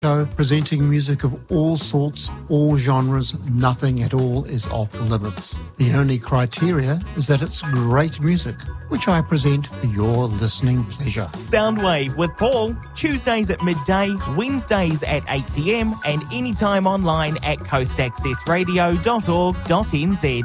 Show presenting music of all sorts, all genres, nothing at all is off limits. The only criteria is that it's great music, which I present for your listening pleasure. Soundwave with Paul, Tuesdays at midday, Wednesdays at 8 p.m, and anytime online at coastaccessradio.org.nz.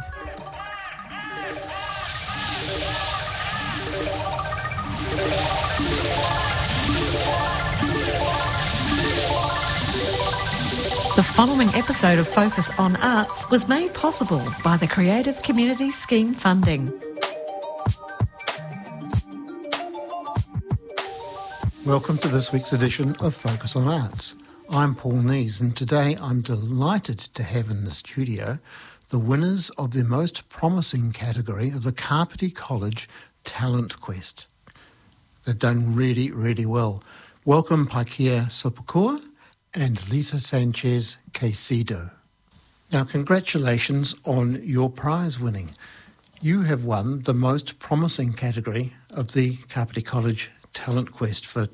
The following episode of Focus on Arts was made possible by the Creative Community Scheme funding. Welcome to this week's edition of Focus on Arts. I'm Paul Nees, and today I'm delighted to have in the studio the winners of the most promising category of the Kapiti College Talent Quest. They've done really, really well. Welcome Pakia Sopakua and Lisa Sanchez Caicedo. Now, congratulations on your prize winning. You have won the most promising category of the Kapiti College Talent Quest for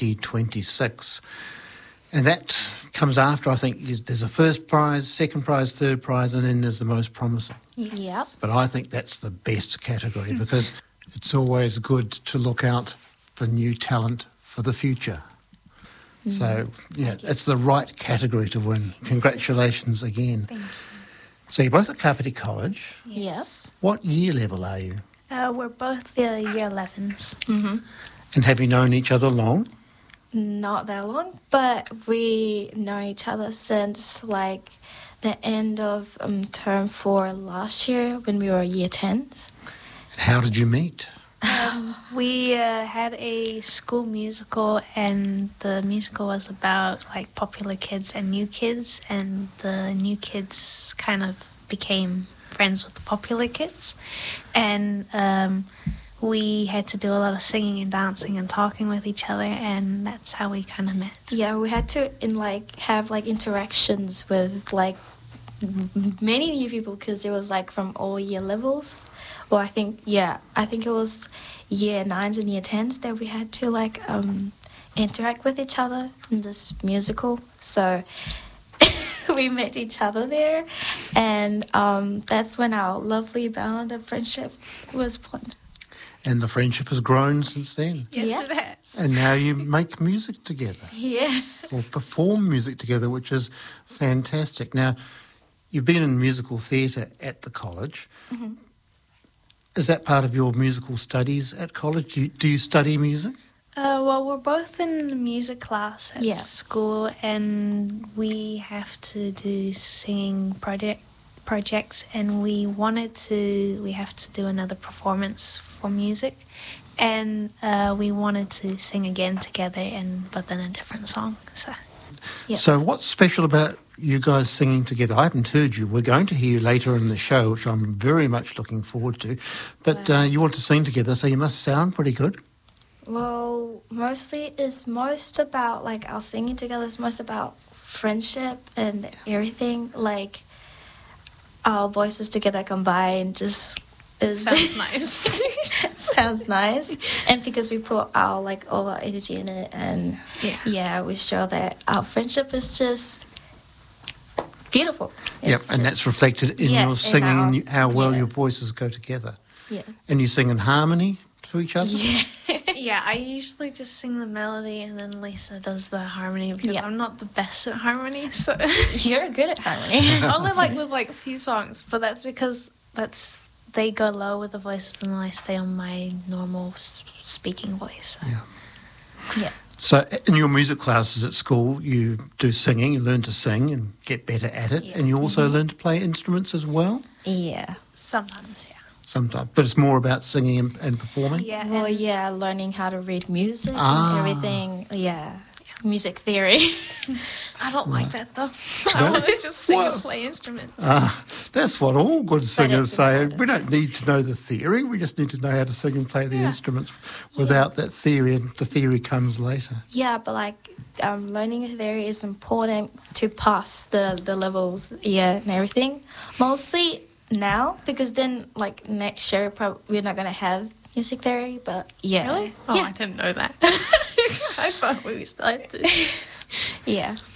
2026. And that comes after, I think, there's a first prize, second prize, third prize, and then there's the most promising. Yep. But I think that's the best category because it's always good to look out for new talent for the future. So, yeah, it's the right category to win. Congratulations again. Thank you. So you're both at Kapiti College. Yes. What year level are you? We're both the year 11s. And have you known each other long? Not that long, but we know each other since like the end of term 4 last year when we were year 10s. And how did you meet? We had a school musical, and the musical was about like popular kids and new kids, and the new kids kind of became friends with the popular kids, and we had to do a lot of singing and dancing and talking with each other, and that's how we kind of met. Yeah, we had to have interactions with many new people because it was like from all year levels. Well, I think it was year 9s and year 10s that we had to interact with each other in this musical. So we met each other there, and that's when our lovely bond of friendship was born. And the friendship has grown since then. Yes, Yeah. it has. And now you make music together Yes. or perform music together, which is fantastic. Now, you've been in musical theatre at the college. Mm-hmm. Is that part of your musical studies at college? Do you study music? Well, we're both in music class at Yeah. school, and we have to do singing projects, and we have to do another performance for music, and we wanted to sing again together, but then a different song. So Yeah. So what's special about you guys singing together? I haven't heard you. We're going to hear you later in the show, which I'm very much looking forward to. But you want to sing together, so you must sound pretty good. Well, mostly it's most about our singing together is most about friendship and everything. Like our voices together combined just is sounds nice. sounds nice. And because we put our all our energy in it, and we show that our friendship is just beautiful. It's And that's reflected in your singing and how well your voices go together. Yeah. And you sing in harmony to each other? Yeah, I usually just sing the melody, and then Lisa does the harmony because I'm not the best at harmony. So You're good at harmony. only with a few songs, but that's because they go low with the voices, and then I stay on my normal speaking voice. So. Yeah. So in your music classes at school, you do singing, you learn to sing and get better at it, and you also learn to play instruments as well? Yeah. Sometimes, yeah. Sometimes. But it's more about singing and performing? Yeah. Well, and learning how to read music and everything. Yeah. Music theory. I don't like that though. I want to just sing and play instruments. That's what all good singers it's say. important. We don't need to know the theory. We just need to know how to sing and play the instruments without that theory, and the theory comes later. Yeah, but learning theory is important to pass the levels, and everything. Mostly now, because then next year we're not gonna have music theory, but Really? Oh, yeah. I didn't know that. I thought we still had to. Yeah.